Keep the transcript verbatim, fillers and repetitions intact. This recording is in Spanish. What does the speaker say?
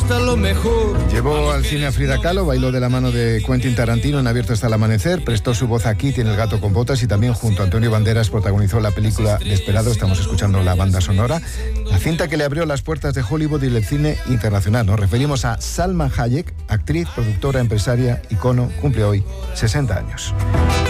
hasta lo mejor. Llevó al cine a Frida Kahlo, bailó de la mano de Quentin Tarantino en Abierto hasta el amanecer, prestó su voz aquí, Tiene el gato con botas, y también junto a Antonio Banderas protagonizó la película Desperado. Estamos escuchando la banda sonora, la cinta que le abrió las puertas de Hollywood y del cine internacional. Nos referimos a Salma Hayek, actriz, productora, empresaria, icono, cumple hoy sesenta años.